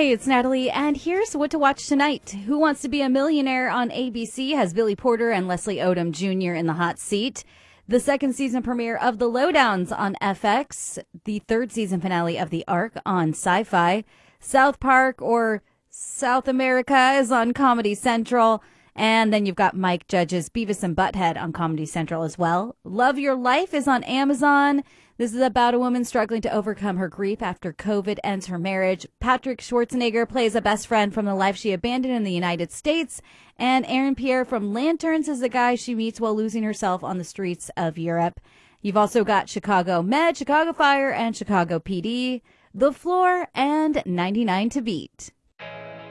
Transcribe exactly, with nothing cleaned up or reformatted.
Hey, it's Natalie, and here's what to watch tonight. Who Wants to Be a Millionaire on A B C has Billy Porter and Leslie Odom Junior in the hot seat. The second season premiere of The Lowdowns on F X. The third season finale of The Ark on Sci-Fi. South Park or South America is on Comedy Central. And then you've got Mike Judge's Beavis and Butthead on Comedy Central as well. Love Your Life is on Amazon. This is about a woman struggling to overcome her grief after COVID ends her marriage. Patrick Schwarzenegger plays a best friend from the life she abandoned in the United States. And Aaron Pierre from Lanterns is the guy she meets while losing herself on the streets of Europe. You've also got Chicago Med, Chicago Fire, and Chicago P D, The Floor, and ninety-nine to Beat.